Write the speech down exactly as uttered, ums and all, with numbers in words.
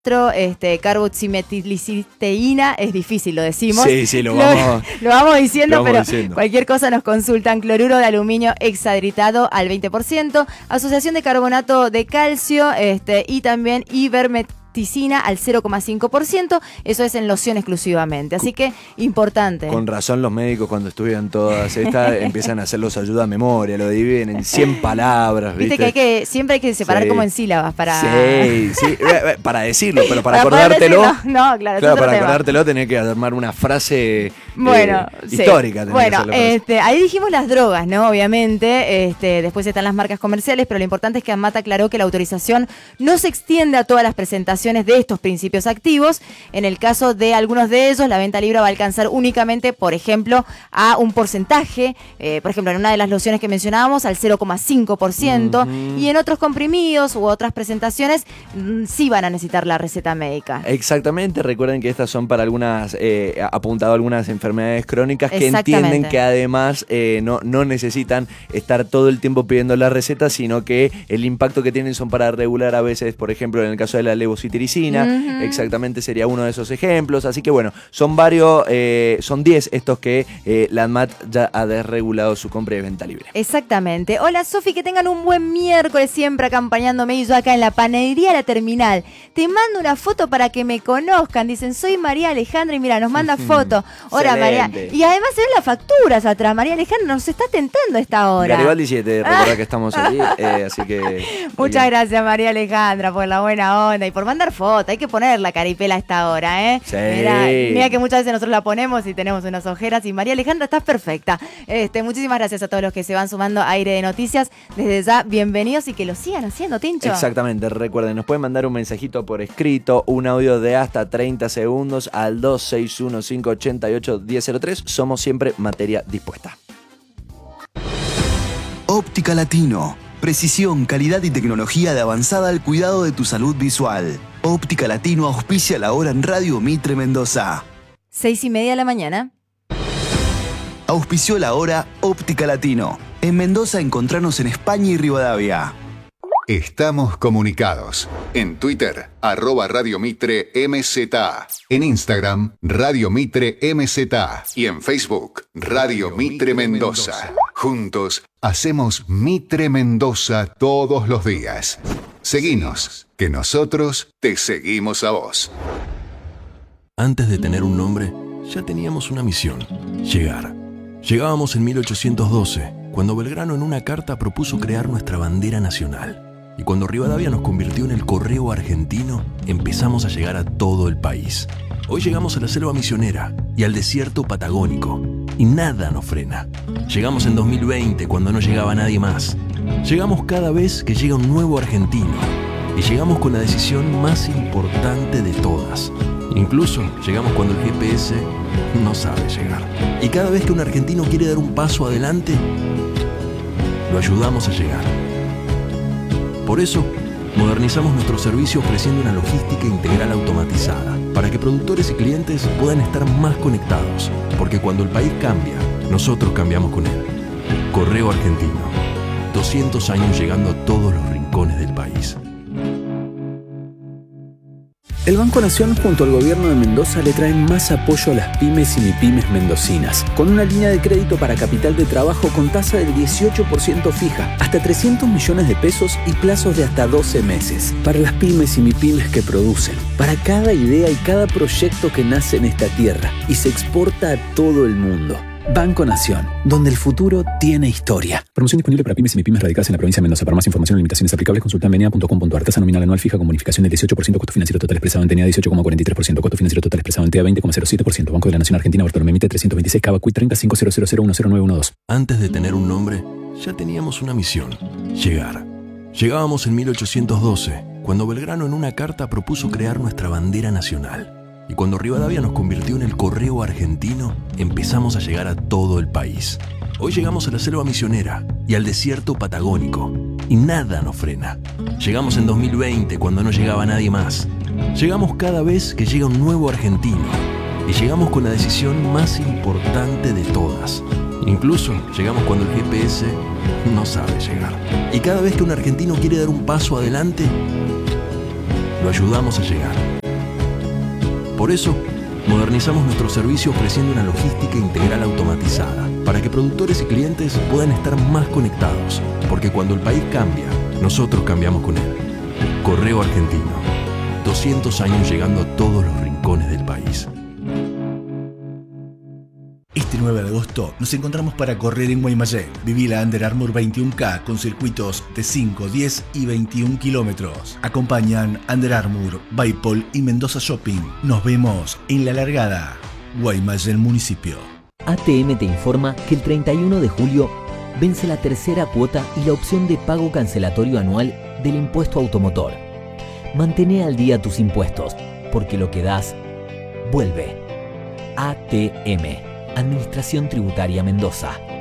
Este, carboximetilisteína, es difícil, lo decimos. Sí, sí, lo vamos, lo, lo vamos diciendo, lo vamos pero diciendo. Cualquier cosa nos consultan. Cloruro de aluminio hexadritado al veinte por ciento, asociación de carbonato de calcio este, y también ivermectina al cero coma cinco por ciento, eso es en loción exclusivamente, así que importante. Con razón los médicos cuando estudian todas estas empiezan a hacer los ayuda a memoria, lo dividen en cien palabras, ¿viste? Viste que, hay que siempre hay que separar sí. como en sílabas para... Sí, sí, para decirlo, pero para, para acordártelo... Decirlo, no, claro, claro para tema. acordártelo tenés que armar una frase bueno, eh, sí. histórica. Bueno, este, ahí dijimos las drogas, ¿no? Obviamente, este, después están las marcas comerciales, pero lo importante es que ANMAT aclaró que la autorización no se extiende a todas las presentaciones de estos principios activos. En el caso de algunos de ellos, la venta libre va a alcanzar únicamente, por ejemplo, a un porcentaje, eh, por ejemplo, en una de las lociones que mencionábamos, al cero coma cinco por ciento, uh-huh. y en otros comprimidos u otras presentaciones mmm, sí van a necesitar la receta médica. Exactamente, recuerden que estas son para algunas, eh, apuntado a algunas enfermedades crónicas que entienden que además eh, no, no necesitan estar todo el tiempo pidiendo la receta, sino que el impacto que tienen son para regular a veces, por ejemplo, en el caso de la levocitiricina, uh-huh. exactamente sería uno de esos ejemplos. Así que bueno, son varios, eh, son diez estos que eh, la ANMAT ya ha desregulado su compra y venta libre. Exactamente. Hola Sofi, que tengan un buen miércoles siempre acompañándome y yo acá en la panadería La Terminal. Te mando una foto para que me conozcan. Dicen, soy María Alejandra y mira, nos manda foto. Hola María. Y además se ven las facturas atrás. María Alejandra nos está tentando a esta hora. Garibaldi siete, recuerda que estamos ahí, eh, así que... Muchas gracias María Alejandra por la buena onda y por mandar fotos. Hay que poner la caripela a esta hora, ¿eh? Sí. Mira, mira que muchas veces nosotros la ponemos y tenemos unas ojeras. Y María Alejandra, estás perfecta. Este, muchísimas gracias a todos los que se van sumando a Aire de Noticias. Desde ya, bienvenidos y que lo sigan haciendo, Tincho. Exactamente, recuerden, nos pueden mandar un mensajito por escrito, un audio de hasta treinta segundos al dos seis uno, cinco ocho ocho, uno cero cero tres. Somos siempre materia dispuesta. Óptica Latino. Precisión, calidad y tecnología de avanzada al cuidado de tu salud visual. Óptica Latino auspicia la hora en Radio Mitre Mendoza. Seis y media de la mañana. Auspició la hora Óptica Latino. En Mendoza encontrarnos en España y Rivadavia. Estamos comunicados. En Twitter, arroba Radio Mitre M Z A. En Instagram, Radio Mitre M Z A. Y en Facebook, Radio Mitre Mendoza. Juntos, hacemos Mitre Mendoza todos los días. Seguinos, que nosotros te seguimos a vos. Antes de tener un nombre, ya teníamos una misión: llegar. Llegábamos en mil ochocientos doce, cuando Belgrano en una carta propuso crear nuestra bandera nacional. Y cuando Rivadavia nos convirtió en el correo argentino, empezamos a llegar a todo el país. Hoy llegamos a la selva misionera y al desierto patagónico, y nada nos frena. Llegamos en dos mil veinte, cuando no llegaba nadie más. Llegamos cada vez que llega un nuevo argentino, y llegamos con la decisión más importante de todas. Incluso llegamos cuando el G P S no sabe llegar. Y cada vez que un argentino quiere dar un paso adelante, lo ayudamos a llegar. Por eso, modernizamos nuestro servicio ofreciendo una logística integral automatizada, para que productores y clientes puedan estar más conectados, porque cuando el país cambia, nosotros cambiamos con él. Correo Argentino, doscientos años llegando a todos los rincones del país. El Banco Nación junto al Gobierno de Mendoza le traen más apoyo a las pymes y mipymes mendocinas, con una línea de crédito para capital de trabajo con tasa del dieciocho por ciento fija, hasta trescientos millones de pesos y plazos de hasta doce meses. Para las pymes y mipymes que producen, para cada idea y cada proyecto que nace en esta tierra y se exporta a todo el mundo. Banco Nación, donde el futuro tiene historia. Promoción disponible para pymes y mipymes radicadas en la provincia de Mendoza. Para más información y limitaciones aplicables, consulta en b n a punto com punto a r. Tasa nominal anual fija con bonificación del dieciocho por ciento, costo financiero total expresado en T N A dieciocho coma cuarenta y tres por ciento, costo financiero total expresado en T A veinte coma cero siete por ciento. Banco de la Nación Argentina, Bartolomé Mitre trescientos veintiséis, Cava Cuit treinta, cinco cero cero cero uno cero nueve uno dos. Antes de tener un nombre, ya teníamos una misión: llegar. Llegábamos en mil ochocientos doce, cuando Belgrano en una carta propuso crear nuestra bandera nacional. Y cuando Rivadavia nos convirtió en el correo argentino, empezamos a llegar a todo el país. Hoy llegamos a la selva misionera y al desierto patagónico, y nada nos frena. Llegamos en dos mil veinte, cuando no llegaba nadie más. Llegamos cada vez que llega un nuevo argentino, y llegamos con la decisión más importante de todas. Incluso llegamos cuando el G P S no sabe llegar. Y cada vez que un argentino quiere dar un paso adelante, lo ayudamos a llegar. Por eso, modernizamos nuestro servicio ofreciendo una logística integral automatizada para que productores y clientes puedan estar más conectados, porque cuando el país cambia, nosotros cambiamos con él. Correo Argentino, doscientos años llegando a todos los rincones del país. Este nueve de agosto nos encontramos para correr en Guaymallén. Viví la Under Armour veintiuno K con circuitos de cinco, diez y veintiún kilómetros. Acompañan Under Armour, Baipol y Mendoza Shopping. Nos vemos en la largada. Guaymallén Municipio. A T M te informa que el treinta y uno de julio vence la tercera cuota y la opción de pago cancelatorio anual del impuesto automotor. Mantén al día tus impuestos, porque lo que das, vuelve. A T M, Administración Tributaria Mendoza.